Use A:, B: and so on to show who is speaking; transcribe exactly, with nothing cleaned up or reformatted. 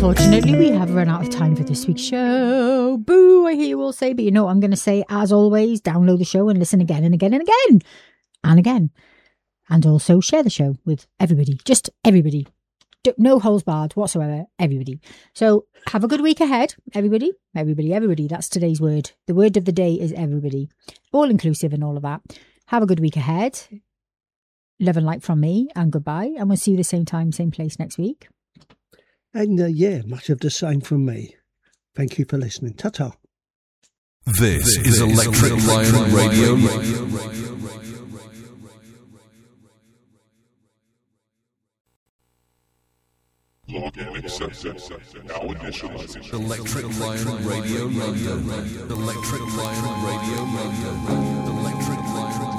A: Unfortunately, we have run out of time for this week's show. Boo, I hear you all say, but you know what I'm going to say, as always, download the show and listen again and again and again and again. And also share the show with everybody, just everybody. No holes barred whatsoever, everybody. So have a good week ahead, everybody. Everybody, everybody. That's today's word. The word of the day is everybody. All inclusive and all of that. Have a good week ahead. Love and light from me, and goodbye. And we'll see you the same time, same place next week.
B: And uh, yeah, much of the same from me. Thank you for listening. Ta-ta.
C: This, this is Electric, Electric Lion, Lion Radio. Radio.
D: Login accepted. Now initializing.
C: Electric Lion Radio London. Electric Lion Radio London. Electric Lion.